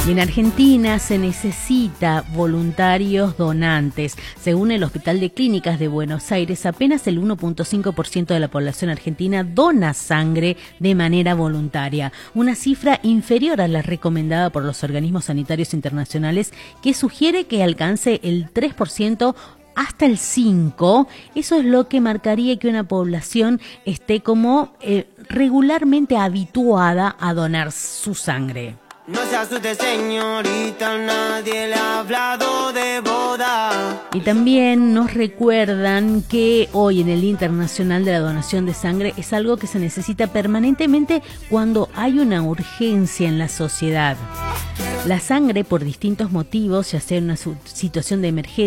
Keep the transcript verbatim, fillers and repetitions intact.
Y en Argentina se necesita voluntarios donantes. Según el Hospital de Clínicas de Buenos Aires, apenas el uno punto cinco por ciento de la población argentina dona sangre de manera voluntaria, una cifra inferior a la recomendada por los organismos sanitarios internacionales, que sugiere que alcance el tres por ciento hasta el cinco por ciento. Eso es lo que marcaría que una población esté como eh, regularmente habituada a donar su sangre. No se asuste, señorita, nadie le ha hablado de boda. Y también nos recuerdan que hoy en el Día Internacional de la Donación de Sangre es algo que se necesita permanentemente cuando hay una urgencia en la sociedad. La sangre, por distintos motivos, ya sea en una situación de emergencia,